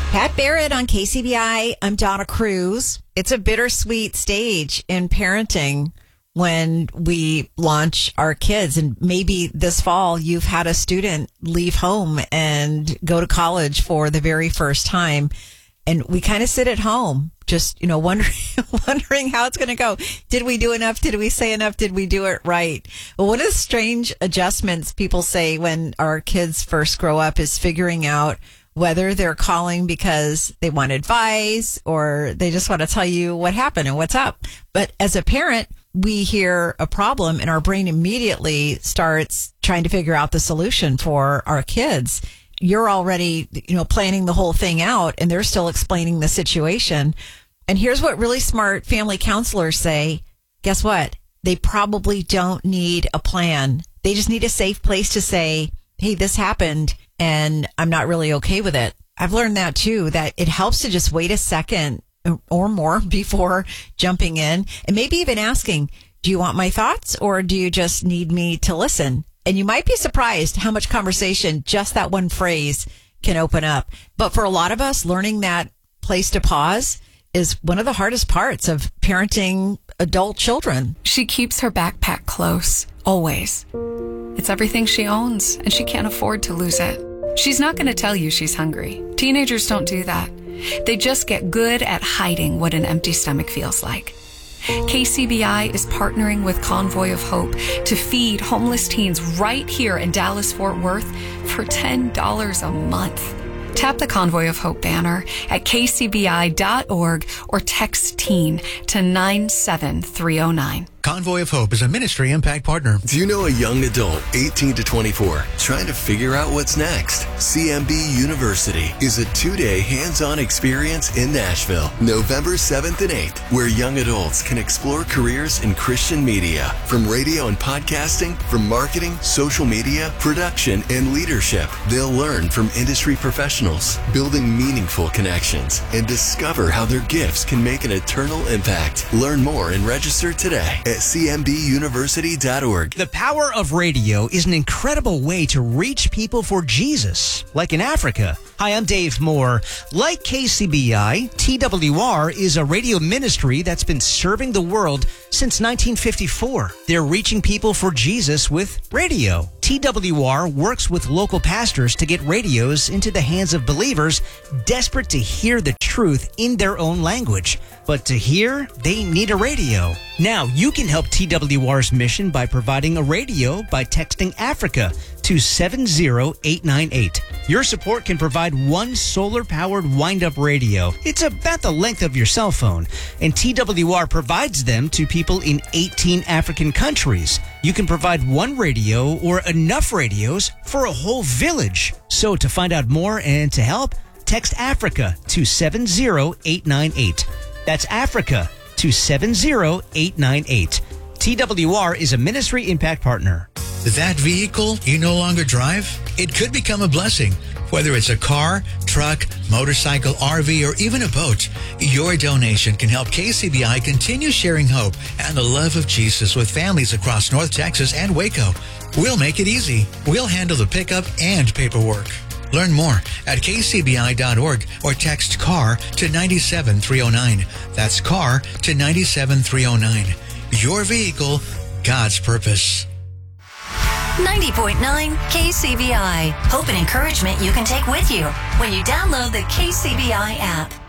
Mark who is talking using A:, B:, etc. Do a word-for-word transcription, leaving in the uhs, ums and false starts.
A: Pat Barrett on K C B I. I'm Donna Cruz. It's a bittersweet stage in parenting when we launch our kids. And maybe this fall you've had a student leave home and go to college for the very first time. And we kind of sit at home just, you know, wondering, wondering how it's going to go. Did we do enough? Did we say enough? Did we do it right? Well, one of the strange adjustments people say when our kids first grow up is figuring out whether they're calling because they want advice or they just want to tell you what happened and what's up. But as a parent, we hear a problem and our brain immediately starts trying to figure out the solution for our kids. You're already, you know, planning the whole thing out and they're still explaining the situation. And here's what really smart family counselors say. Guess what? They probably don't need a plan. They just need a safe place to say, hey, this happened and I'm not really okay with it. I've learned that too, that it helps to just wait a second or more before jumping in and maybe even asking, do you want my thoughts or do you just need me to listen? And you might be surprised how much conversation just that one phrase can open up. But for a lot of us, learning that place to pause is one of the hardest parts of parenting adult children.
B: She keeps her backpack close, always. It's everything she owns, and she can't afford to lose it. She's not going to tell you she's hungry. Teenagers don't do that. They just get good at hiding what an empty stomach feels like. K C B I is partnering with Convoy of Hope to feed homeless teens right here in Dallas-Fort Worth for ten dollars a month. Tap the Convoy of Hope banner at k c b i dot org or text TEEN to nine seven three oh nine.
C: Convoy of Hope is a ministry impact partner.
D: Do you know a young adult, eighteen to twenty-four, trying to figure out what's next? C M B University is a two-day hands-on experience in Nashville, November seventh and eighth, where young adults can explore careers in Christian media, from radio and podcasting, from marketing, social media, production, and leadership. They'll learn from industry professionals, building meaningful connections, and discover how their gifts can make an eternal impact. Learn more and register today at c m b university dot org.
E: The power of radio is an incredible way to reach people for Jesus, like in Africa. Hi, I'm Dave Moore. Like K C B I, T W R is a radio ministry that's been serving the world since nineteen fifty-four. They're reaching people for Jesus with radio. T W R works with local pastors to get radios into the hands of believers desperate to hear the truth in their own language. But to hear, they need a radio. Now, you can help T W R's mission by providing a radio by texting Africa to seven zero eight nine eight. Your support can provide one solar-powered wind-up radio. It's about the length of your cell phone, and T W R provides them to people in eighteen African countries. You can provide one radio or enough radios for a whole village. So to find out more and to help, text Africa to seven zero eight nine eight. That's Africa to seven zero eight nine eight. T W R is a ministry impact partner.
C: That vehicle you no longer drive? It could become a blessing. Whether it's a car, truck, motorcycle, R V, or even a boat, your donation can help K C B I continue sharing hope and the love of Jesus with families across North Texas and Waco. We'll make it easy. We'll handle the pickup and paperwork. Learn more at k c b i dot org or text CAR to nine seven three oh nine. That's CAR to nine seven three oh nine. Your vehicle, God's purpose.
F: ninety point nine K C B I. Hope and encouragement you can take with you when you download the K C B I app.